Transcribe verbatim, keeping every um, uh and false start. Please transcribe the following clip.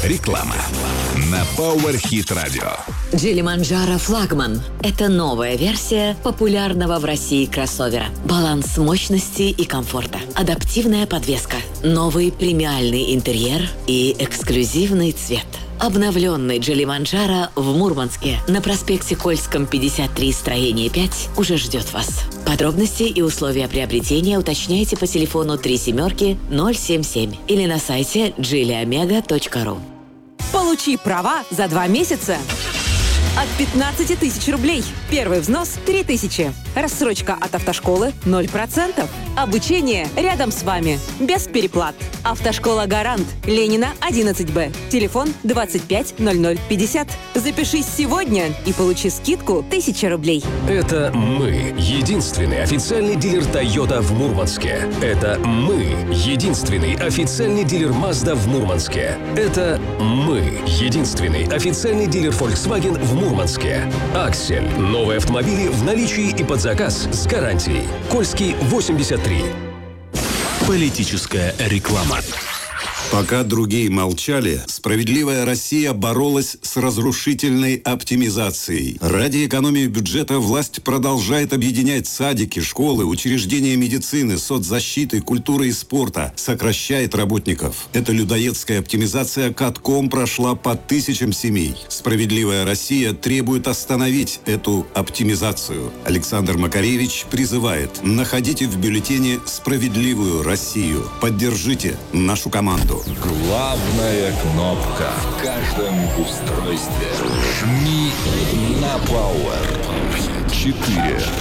Реклама на Power Hit Radio. Джили Флагман – это новая версия популярного в России кроссовера. Баланс мощности и комфорта, адаптивная подвеска, новый премиальный интерьер и эксклюзивный цвет. Обновленный Джили в Мурманске на проспекте Кольском, пятьдесят три, строение пять уже ждет вас. Подробности и условия приобретения уточняйте по телефону три семерки ноль семь семь или на сайте джили омега точка ру. Получи права за два месяца от пятнадцати тысяч рублей. Первый взнос – три тысячи. Рассрочка от автошколы – ноль процентов. Обучение рядом с вами. Без переплат. Автошкола «Гарант». Ленина, одиннадцать Б. Телефон двадцать пять ноль ноль пятьдесят. Запишись сегодня и получи скидку тысяча рублей. Это мы. Единственный официальный дилер Toyota в Мурманске. Это мы. Единственный официальный дилер Mazda в Мурманске. Это мы. Единственный официальный дилер Volkswagen в Мурманске. Аксель. Новые автомобили в наличии и под заказ с гарантией. Кольский, восемьдесят три. Политическая реклама. Пока другие молчали, «Справедливая Россия» боролась с разрушительной оптимизацией. Ради экономии бюджета власть продолжает объединять садики, школы, учреждения медицины, соцзащиты, культуры и спорта, сокращает работников. Эта людоедская оптимизация катком прошла по тысячам семей. «Справедливая Россия» требует остановить эту оптимизацию. Александр Макаревич призывает: находите в бюллетене «Справедливую Россию». Поддержите нашу команду. Главная кнопка в каждом устройстве. Жми на Power. четыре.